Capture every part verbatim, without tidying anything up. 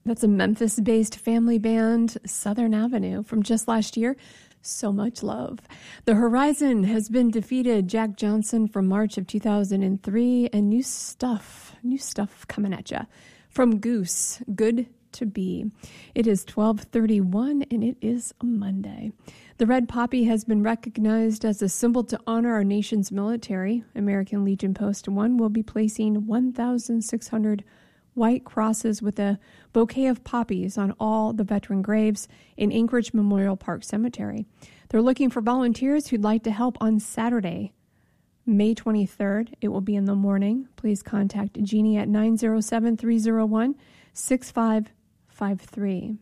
That's a Memphis-based family band, Southern Avenue, from just last year. So much love. The Horizon has been defeated. Jack Johnson from March of two thousand three, and new stuff, new stuff coming at you. From Goose, Good to Be. It is twelve thirty-one, and it is a Monday. The red poppy has been recognized as a symbol to honor our nation's military. American Legion Post one will be placing one thousand six hundred white crosses with a bouquet of poppies on all the veteran graves in Anchorage Memorial Park Cemetery. They're looking for volunteers who'd like to help on Saturday, May twenty-third. It will be in the morning. Please contact Jeannie at nine oh seven, three oh one, six five five three.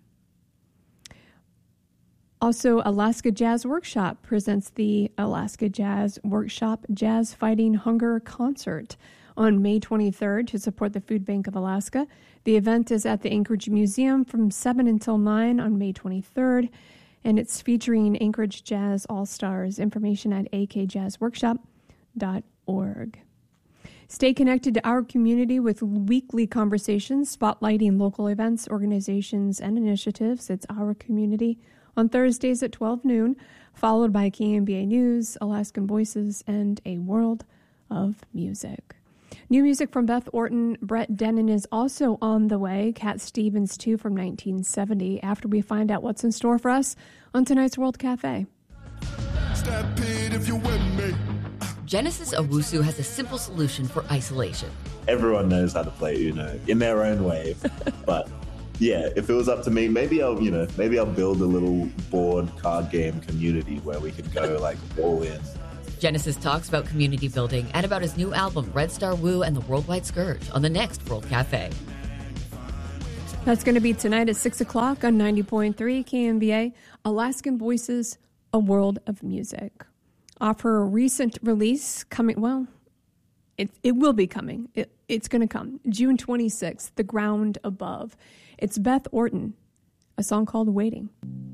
Also, Alaska Jazz Workshop presents the Alaska Jazz Workshop Jazz Fighting Hunger Concert on May twenty-third to support the Food Bank of Alaska. The event is at the Anchorage Museum from seven until nine on May twenty-third, and it's featuring Anchorage Jazz All-Stars. Information at a k jazz workshop dot org. Stay connected to our community with weekly conversations spotlighting local events, organizations, and initiatives. It's Our Community on Thursdays at twelve noon, followed by K M B A News, Alaskan Voices, and A World of Music. New music from Beth Orton. Brett Dennen is also on the way. Cat Stevens, too, from nineteen seventy, after we find out what's in store for us on tonight's World Cafe. Stampede if you with me. Genesis Owusu has a simple solution for isolation. Everyone knows how to play Uno in their own way. But yeah, if it was up to me, maybe I'll, you know, maybe I'll build a little board card game community where we could go like all in. Genesis talks about community building and about his new album, Red Star Woo and the Worldwide Scourge, on the next World Cafe. That's going to be tonight at six o'clock on ninety point three K M B A, Alaskan Voices, A World of Music. Off her recent release, coming, well, it, it will be coming. It, it's going to come. June twenty-sixth, The Ground Above. It's Beth Orton, a song called Waiting.